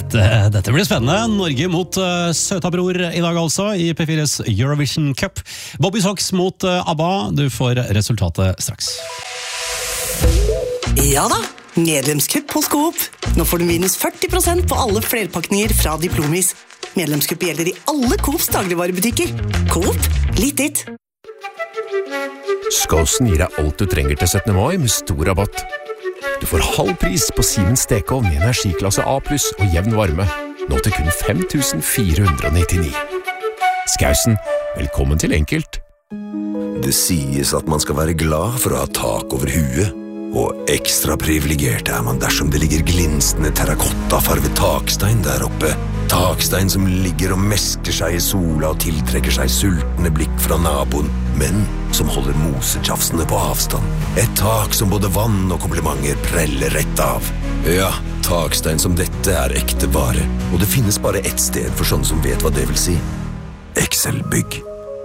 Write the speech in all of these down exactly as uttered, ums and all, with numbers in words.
Det, dette blir spennende. Norge mot uh, søtabror i dag altså, i P fires Eurovision Cup. Bobby Sox mot uh, ABBA. Du får resultatet straks. Ja da, medlemskupp hos Coop. Nå får du minus førti prosent på alle flerpakninger fra Diplomis. Medlemskupp gjelder i alle Coops dagligvarebutikker. Coop, litt ditt. Skåsen gir deg alt du trenger til syttende mai med stor rabatt. Du får halv pris på Siemens stekeovn med energiklasse A pluss og jevn varme. Nå til kun fem tusen fire hundre nittini. Skausen, velkommen til enkelt. Det sies at man skal være glad for å ha tak over huet. Og ekstra privilegert er man dersom det ligger glinsende terrakottafarvet takstein der oppe. Takstein som ligger og mesker seg i sola og tiltrekker seg sultne blikk fra naboen, men som holder mosetjafsene på avstand. Et tak som både vann og komplimenter preller rett av. Ja, takstein som dette er ekte vare, og det finnes bare ett sted for sånne som vet hva det vil si. Excel-bygg.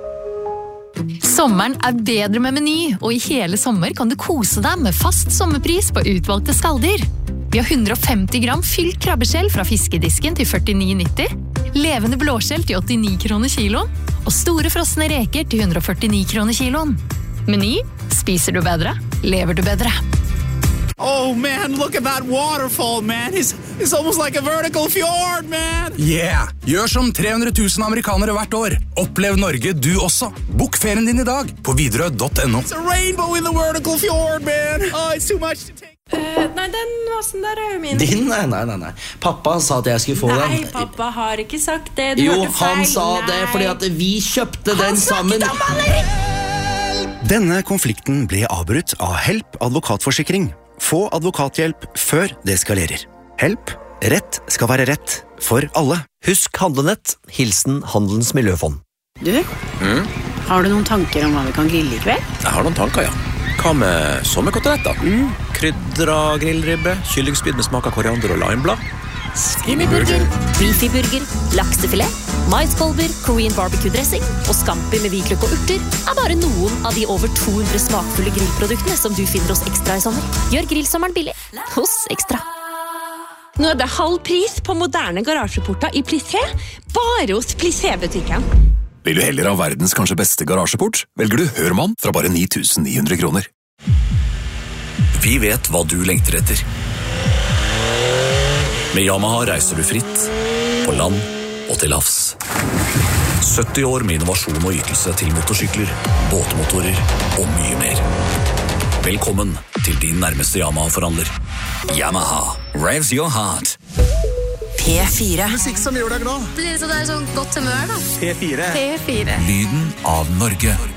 Sommeren er bedre med Meny, og i hele sommer kan du kose deg med fast sommerpris på utvalgte skalldyr. Vi har hundre og femti gram fylt krabbeskjell fra fiskedisken til førtini nitti, levende blåskjell til åttini kroner kiloen, og store frosne reker til hundre og førtini kroner kiloen. Meny, spiser du bedre, lever du bedre. Oh man, look at that waterfall, man. It's, it's almost like a vertical fjord, man. Yeah, gjør som tre hundre tusen amerikanere hvert år. Opplev Norge du også. Bok ferien din i dag på Widerøe punktum no. It's a rainbow in the vertical fjord, man. Oh, it's too much to take. Uh, nei, den vasen der er jo min. Din? Nei, nei, nei, nei. Pappa sa at jeg skulle få nei, den. Nei, pappa har ikke sagt det. Du jo, hørte feil. Han sa nei. det fordi at vi kjøpte han den sammen. Han snakket om Valerie! Denne konflikten ble avbrutt av Help advokatforsikring. Få advokathjelp før det skalerer. Help. Rett skal være rett for alle. Husk handlenett. Hilsen Handelens Miljøfond. Du, mm? Har du noen tanker om hva vi kan grille i kveld? Jeg har noen tanker, ja. Hva med sommerkoteletter? Mm. Krydra grillribbe, kyllingspyd med smak av koriander og limeblad. Skinnyburger, beefyburger, laksefilet, maiskolber, Korean barbecue-dressing og scampi med hvitløk og urter er bare noen av de over to hundre smakfulle grillproduktene som du finner hos Ekstra i sommer. Gjør grillsommeren billig hos Ekstra. Nå er det halv pris på moderne garasjeporter i Plissé, bare hos Plissé-butikken. Vil du heller ha verdens kanskje beste garasjeport, velger du Hørmann fra bare ni tusen ni hundre kroner. Vi vet hva du lengter etter. Med Yamaha reiser du fritt, på land og til havs. sytti år med innovasjon og ytelse til motorsykler, båtmotorer og mye mer. Velkommen til din nærmeste Yamaha-forhandler. Yamaha, raves your heart. P fire. Musikk som gjør deg glad. Blir det så det er sånn godt humør da? P fire. P fire. Lyden av Norge.